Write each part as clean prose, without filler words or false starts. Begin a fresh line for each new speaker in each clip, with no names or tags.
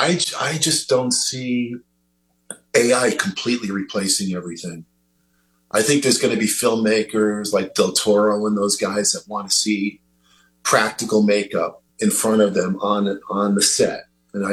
I just don't see AI completely replacing everything. I think there's going to be filmmakers like Del Toro and those guys that want to see practical makeup in front of them on the set, and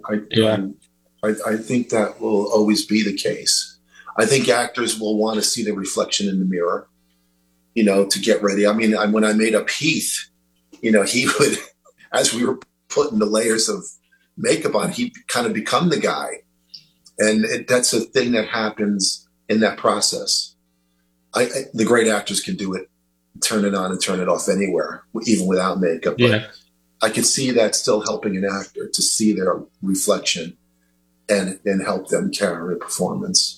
I think that will always be the case. I think actors will want to see the reflection in the mirror, to get ready. I mean, when I made up Heath, he would, as we were putting the layers of makeup on, he'd kind of become the guy. And that's a thing that happens in that process. The great actors can do it, turn it on and turn it off anywhere, even without makeup. But I could see that still helping an actor to see their reflection and help them carry a performance,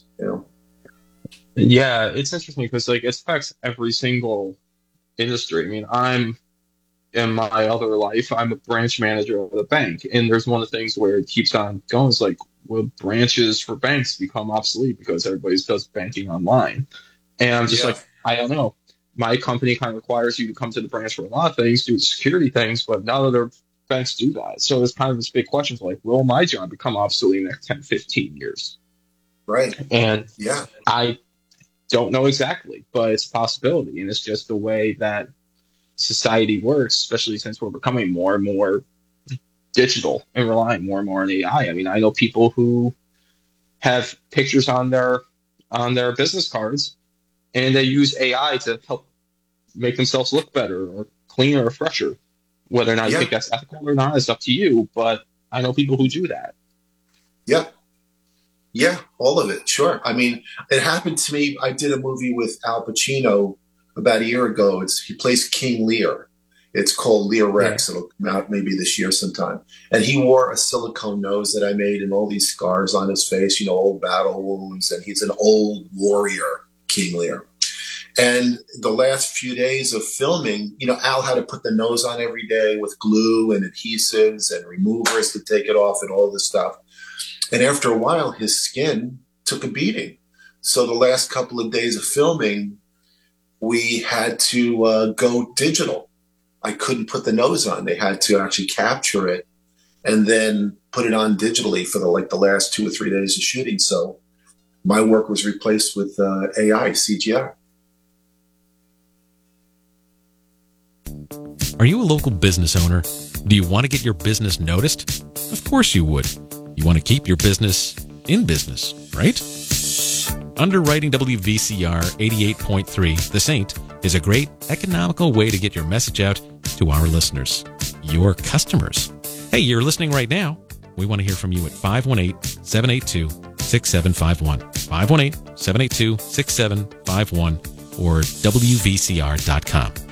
Yeah, it's interesting because it affects every single industry. I mean, in my other life, I'm a branch manager of a bank, and there's one of the things where it keeps on going. It's will branches for banks become obsolete because everybody does banking online? And I'm just I don't know. My company kind of requires you to come to the branch for a lot of things, do security things, but none of their banks do that. So there's kind of this big question will my job become obsolete in the next 10, 15 years?
Right.
And I don't know exactly, but it's a possibility. And it's just the way that society works, especially since we're becoming more and more digital and relying more and more on AI. I mean, I know people who have pictures on their business cards, and they use AI to help make themselves look better or cleaner or fresher. Whether or not you think that's ethical or not is up to you, but I know people who do that.
Yeah. Yeah, all of it. Sure. I mean, it happened to me. I did a movie with Al Pacino about a year ago. He plays King Lear. It's called Lear Rex. It'll come out maybe this year sometime. And he wore a silicone nose that I made and all these scars on his face, old battle wounds. And he's an old warrior, King Lear. And the last few days of filming, Al had to put the nose on every day with glue and adhesives and removers to take it off and all this stuff. And after a while, his skin took a beating. So the last couple of days of filming, we had to go digital. I couldn't put the nose on. They had to actually capture it and then put it on digitally for the last 2 or 3 days of shooting. So my work was replaced with AI, CGI.
Are you a local business owner? Do you want to get your business noticed? Of course you would. You want to keep your business in business, right? Underwriting WVCR 88.3, The Saint, is a great economical way to get your message out to our listeners, your customers. Hey, you're listening right now. We want to hear from you at 518-782-6751, 518-782-6751, or WVCR.com.